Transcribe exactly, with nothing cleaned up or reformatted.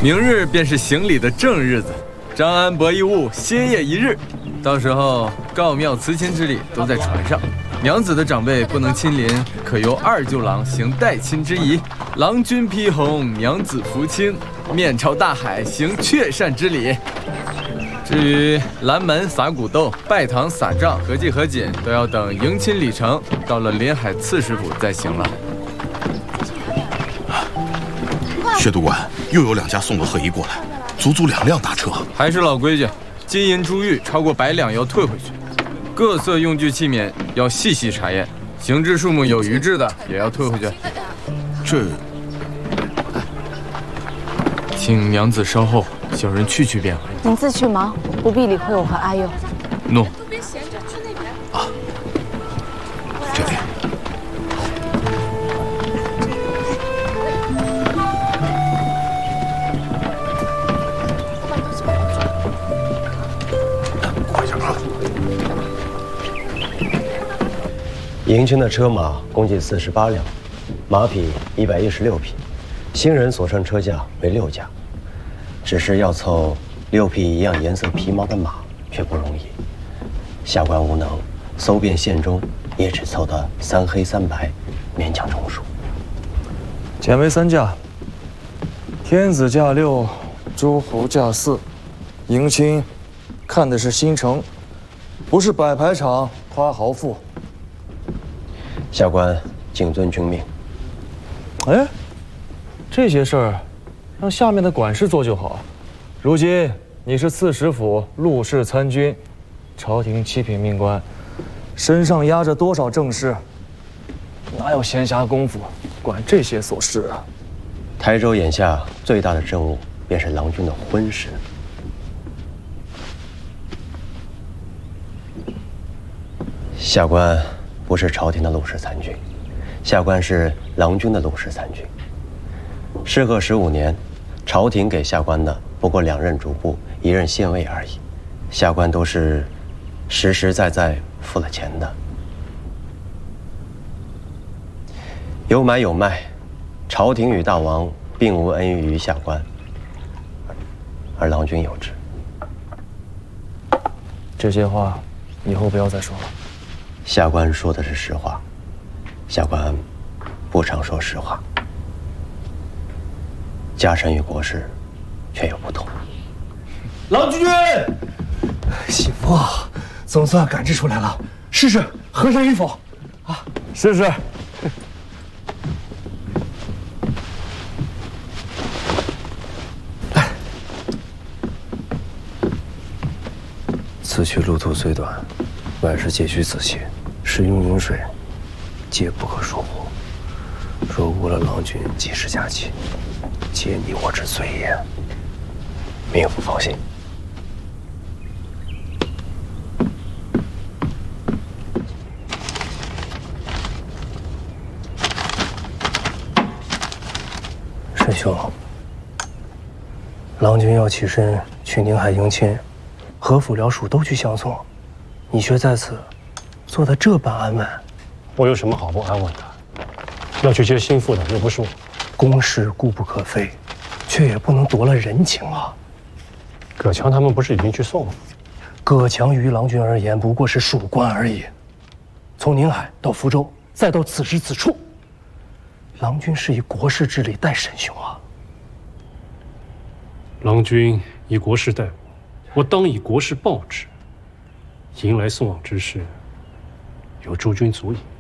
明日便是行礼的正日子，张安伯一屋歇业一日。到时候告庙辞亲之礼都在船上，娘子的长辈不能亲临，可由二舅郎行代亲之仪。郎君披红，娘子扶青，面朝大海行却善之礼。至于拦门撒骨豆、拜堂撒帐、合祭合卺，都要等迎亲礼成，到了临海刺史府再行了。 薛督官，又有两家送了贺仪过来，足足两辆大车。 还是老规矩，金银珠玉超过百两要退回去，各色用具器皿要细细查验，形制数目有余制的也要退回去。 这， 请娘子稍后，小人去去便回。 您自去忙，不必理会我和阿佑。 诺。 啊，这里。快点啊！ 迎亲的车马共计四十八辆，马匹一百一十六匹，新人所乘车驾为六驾。只是要凑六匹一样颜色皮毛的马，却不容易。下官无能，搜遍县中，也只凑得三黑三白，勉强充数。 减为三驾，天子驾六，诸侯驾四。迎亲看的是新城，不是摆排场夸豪富。 下官谨遵君命。 哎，这些事儿让下面的管事做就好。如今你是刺史府陆氏参军，朝廷七品命官，身上压着多少政事，哪有闲暇功夫管这些琐事啊？ 台州眼下最大的政务便是郎君的婚事。下官不是朝廷的陆氏参军，下官是郎君的陆氏参军。适合十五年，朝廷给下官的不过两任主簿、一任县尉而已，下官都是实实在在付了钱的。有买有卖，朝廷与大王并无恩于于下官，而郎君有之。 这些话以后不要再说了。 下官说的是实话，下官不常说实话。家臣与国事却有不同。 郎君，媳妇，总算赶制出来了。试试合身与否？啊， 试试。 此去路途虽短，万事皆需仔细，使用饮水，皆不可疏忽。若误了郎君及时佳期，皆你我之罪也。命妇放心。沈兄，郎君要起身去宁海迎亲，何府僚属都去相送，你却在此做得这般安稳。 我有什么好不安稳的？要去接心腹的又不是我。 公事固不可废，却也不能夺了人情啊。 葛强他们不是已经去送了？ 葛强于郎君而言不过是属官而已。从宁海到福州，再到此时此处，郎君是以国事之礼待沈兄啊。 郎君以国事待我，我当以国事报之。迎来送往之事，有诸君足矣。